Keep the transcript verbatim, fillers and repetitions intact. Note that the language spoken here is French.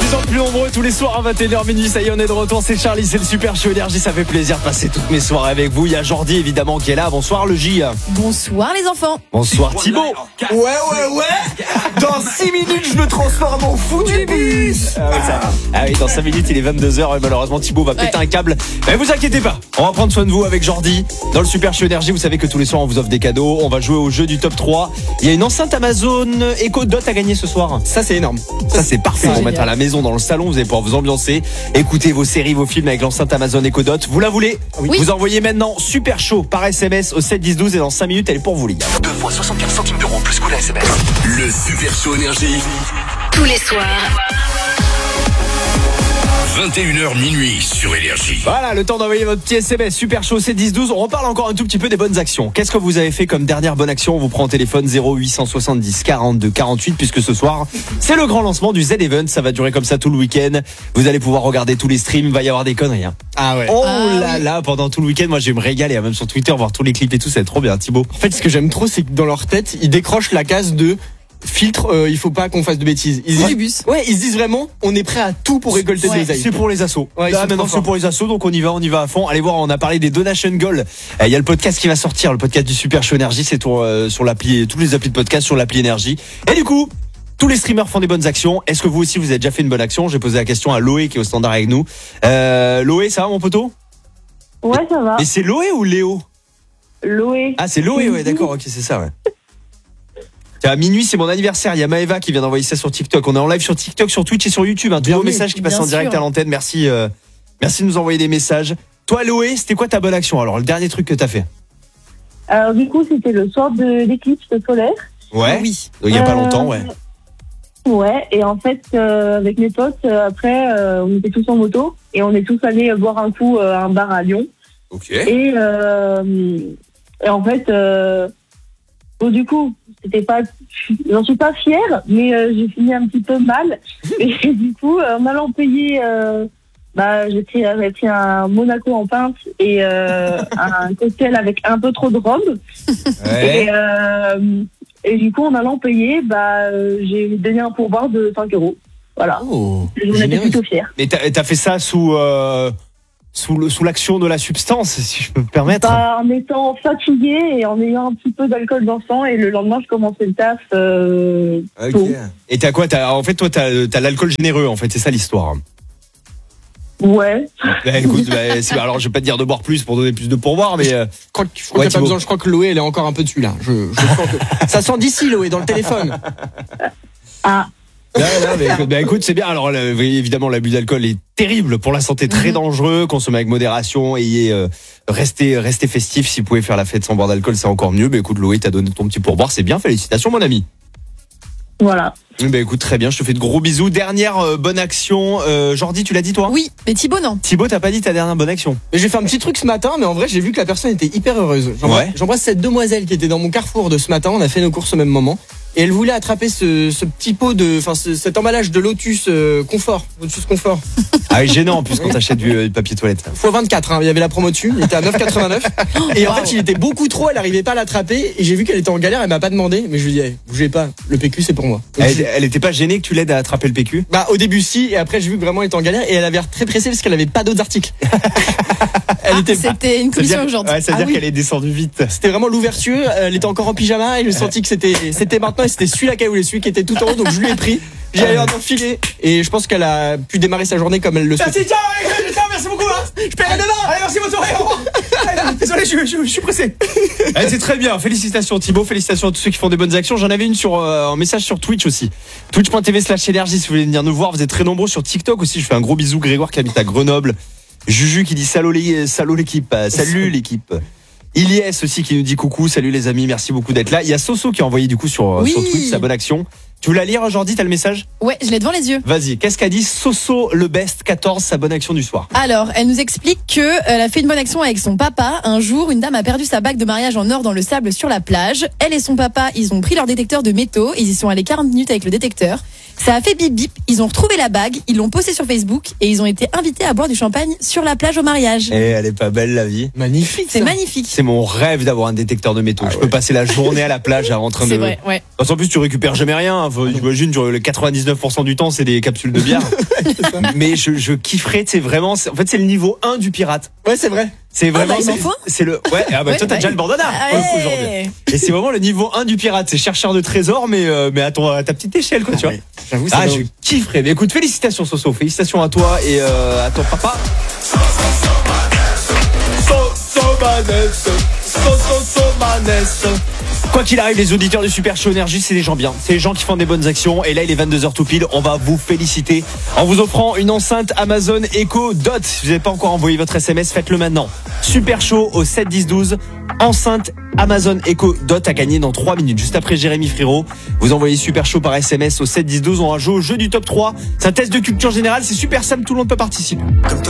plus en plus nombreux tous les soirs à vingt et une heures minuit. Ça y est, on est de retour. C'est Charlie, c'est le Super Show Énergie. Ça fait plaisir de passer toutes mes soirées avec vous. Il y a Jordi évidemment qui est là. Bonsoir le J. Bonsoir les enfants. Bonsoir Thibaut. Ouais, ouais, ouais. Dans six minutes, je me transforme en fou du bus. Ah oui, ça... ah oui, dans cinq minutes, il est vingt-deux heures et malheureusement Thibaut va péter ouais. un câble. Mais vous inquiétez pas, on va prendre soin de vous avec Jordi. Dans le Super Show Énergie, vous savez que tous les soirs on vous offre des cadeaux. On va jouer au jeu du top trois. Il y a une enceinte Amazon Echo Dot à gagner ce soir. Ça c'est énorme. Ça c'est parfait pour mettre à la maison, dans le salon. Vous allez pouvoir vous ambiancer, écouter vos séries, vos films avec l'enceinte Amazon Echo Dot. Vous la voulez? Oui. Vous envoyez maintenant Super Show par S M S au sept dix douze et dans cinq minutes elle est pour vous les gars. Deux fois soixante-quinze centimes d'euros plus coût la S M S. Le Super Show Énergie. Tous les soirs. vingt et une heures minuit sur Énergie. Voilà, le temps d'envoyer votre petit S M S Super Show sept dix douze. On reparle encore un tout petit peu des bonnes actions. Qu'est-ce que vous avez fait comme dernière bonne action? On vous prend au téléphone zéro huit cent soixante-dix quarante-deux quarante-huit puisque ce soir, c'est le grand lancement du Z-Event. Ça va durer comme ça tout le week-end. Vous allez pouvoir regarder tous les streams. Il va y avoir des conneries. Hein. Ah ouais. Oh ah là oui. là, pendant tout le week-end, moi je vais me régaler. Même sur Twitter, voir tous les clips et tout, ça va être trop bien. Thibaut. En fait, ce que j'aime trop, c'est que dans leur tête, ils décrochent la case de filtre, euh, il faut pas qu'on fasse de bêtises. Ils Du disent, bus. ouais, ils se disent vraiment, on est prêt à tout pour récolter Ouais. des ailes. C'est pour les assos. Ouais, ils Là sont maintenant trop c'est forts. pour les assos, donc on y va, on y va à fond. Allez voir, on a parlé des donation goals. Il y a le podcast qui va sortir, le podcast du Super Show Énergie, c'est sur, euh, sur l'appli, tous les applis de podcast sur l'appli Énergie. Et du coup, tous les streamers font des bonnes actions. Est-ce que vous aussi vous avez déjà fait une bonne action? J'ai posé la question à Loé qui est au standard avec nous. Euh, Loé, ça va mon poteau? Ouais, ça va. Mais c'est Loé ou Léo? Loé. Ah c'est Loé, ouais d'accord, ok c'est ça ouais. À minuit, c'est mon anniversaire. Il y a Maëva qui vient d'envoyer ça sur TikTok. On est en live sur TikTok, sur Twitch et sur YouTube. Un tous vos messages qui passent bien en direct sûr. à l'antenne. Merci, euh, merci de nous envoyer des messages. Toi, Loé, c'était quoi ta bonne action? Alors, le dernier truc que t'as fait? Alors, du coup, c'était le soir de l'éclipse solaire. Ouais. Oui. Il y a pas Euh, longtemps, ouais. Ouais, et en fait, euh, avec mes potes, euh, après, euh, on était tous en moto et on est tous allés boire un coup euh, à un bar à Lyon. Ok. Et, euh, et en fait, euh, bon, du coup, c'était pas, j'en suis pas fière, mais euh, j'ai fini un petit peu mal. Et du coup, euh, en allant payer, euh, bah, j'ai pris, j'avais pris un Monaco en pinte et euh, un cocktail avec un peu trop de rhum. Ouais. Et, euh, et du coup, en allant payer, bah, euh, j'ai donné un pourboire de cinq euros. Voilà. Oh, J'en étais généreux. plutôt fière. Mais t'as, t'as fait ça sous, euh, sous, le, sous l'action de la substance, si je peux me permettre. Bah, en étant fatiguée et en ayant un petit peu d'alcool dans le sang, et le lendemain, je commençais le taf. Euh, Ok. tôt. Et t'as quoi? T'as, en fait, toi, t'as, t'as l'alcool généreux, en fait, c'est ça l'histoire. Ouais. Bah, écoute, bah, c'est, alors je vais pas te dire de boire plus pour donner plus de pourboire, mais euh, Je crois, que- je crois Ouais, qu'il y a pas Thibaut. besoin. Je crois que Loé, elle est encore un peu dessus là. Je, je sens que ça sent d'ici, Loé, dans le téléphone. Ah. Non, non, mais écoute, bah, écoute, c'est bien. Alors, là, évidemment, l'abus d'alcool est terrible pour la santé, très dangereux. Consommez avec modération, ayez, euh, restez, restez festif. Si vous pouvez faire la fête sans boire d'alcool, c'est encore mieux. Mais écoute, Loé, t'as donné ton petit pourboire, c'est bien. Félicitations, mon ami. Voilà. Bah, écoute, très bien. Je te fais de gros bisous. Dernière euh, bonne action. Euh, Jordi, tu l'as dit, toi? Oui, mais Thibaut non. Thibaut, t'as pas dit ta dernière bonne action? Mais j'ai fait un petit truc ce matin, mais en vrai, j'ai vu que la personne était hyper heureuse. J'embrasse, Ouais. j'embrasse cette demoiselle qui était dans mon carrefour de ce matin. On a fait nos courses au même moment. Et elle voulait attraper ce, ce petit pot de, enfin, ce- cet emballage de Lotus euh, Confort. Lotus Confort. Ah oui, gênant en plus quand t'achètes du, euh, du papier toilette. fois vingt-quatre, hein, il y avait la promo dessus, il était à neuf quatre-vingt-neuf. Et en fait, il était beaucoup trop, elle arrivait pas à l'attraper. Et j'ai vu qu'elle était en galère, elle m'a pas demandé. Mais je lui ai dit, hey, bougez pas, le P Q c'est pour moi. Donc, Elle, je- elle était pas gênée que tu l'aides à attraper le P Q? Bah, au début, si, et après, j'ai vu que vraiment elle était en galère. Et elle avait l'air très pressée parce qu'elle avait pas d'autres articles. Elle était pas. C'était une Ça veut commission dire, urgente. ouais, ça veut Ah dire oui. qu'elle est descendue vite. C'était vraiment l'ouverture, elle était encore en pyjama et je sentis que c'était c'était maintenant et c'était celui-là qu'elle voulait, celui qui était tout en haut, donc je lui ai pris, j'ai allé en enfiler et je pense qu'elle a pu démarrer sa journée comme elle le souhaitait. Tiens, tiens, merci beaucoup. Hein. Je paierai demain. Allez, merci, bonne soirée. Au revoir. Allez, désolé, je, je, je suis pressé. Allez, c'est très bien. Félicitations Thibaut, félicitations à tous ceux qui font des bonnes actions. J'en avais une sur euh, un message sur Twitch aussi. Twitch point tv slash énergie si vous voulez venir nous voir. Vous êtes très nombreux sur TikTok aussi. Je fais un gros bisou. Grégoire qui habite à Grenoble. Juju qui dit salaud les, salaud l'équipe. Euh, Salut l'équipe. Ilyes aussi qui nous dit coucou, salut les amis, merci beaucoup d'être là. Il y a Soso qui a envoyé du coup sur, Oui. sur Twitch sa bonne action. Tu veux la lire aujourd'hui, t'as le message? Ouais, je l'ai devant les yeux. Vas-y, qu'est-ce qu'a dit Soso le best quatorze, sa bonne action du soir? Alors, elle nous explique que euh, elle a fait une bonne action avec son papa. Un jour, une dame a perdu sa bague de mariage en or dans le sable sur la plage. Elle et son papa, ils ont pris leur détecteur de métaux. Ils y sont allés quarante minutes avec le détecteur. Ça a fait bip bip. Ils ont retrouvé la bague. Ils l'ont postée sur Facebook et ils ont été invités à boire du champagne sur la plage au mariage. Eh, elle est pas belle la vie. Magnifique. C'est ça. magnifique. C'est mon rêve d'avoir un détecteur de métaux. Ah Je ouais. peux passer la journée à la plage à en train C'est de vrai, ouais. Parce qu'en plus, tu récupères jamais rien. Enfin, j'imagine, tu- le quatre-vingt-dix-neuf pour cent du temps, c'est des capsules de bière. Mais je, je kifferais, tu sais, vraiment. c'est- En fait, c'est le niveau un du pirate. Ouais, c'est vrai. C'est vraiment. bah, il m'en c'est- faut. c'est le. Ouais, ah bah, Ouais, toi, t'as ouais. déjà le bandana. pour le coup, aujourd'hui. Allez. Et c'est vraiment le niveau un du pirate. C'est chercheur de trésors, mais, euh, mais à, ton, à ta petite échelle, quoi, tu vois. Ouais. J'avoue, Ah, c'est je kifferais. Mais écoute, félicitations, Soso. Félicitations à toi et euh, à ton papa. Quoi qu'il arrive, les auditeurs du Super Show Énergie, c'est des gens bien. C'est des gens qui font des bonnes actions. Et là, il est vingt-deux heures tout pile. On va vous féliciter en vous offrant une enceinte Amazon Echo Dot. Si vous n'avez pas encore envoyé votre S M S, faites-le maintenant. Super Show au sept dix douze. Enceinte Amazon Echo Dot à gagner dans trois minutes. Juste après Jérémy Frérot. Vous envoyez Super Show par S M S au sept dix douze. On va jouer au jeu du top trois. C'est un test de culture générale. C'est super simple. Tout le monde peut participer.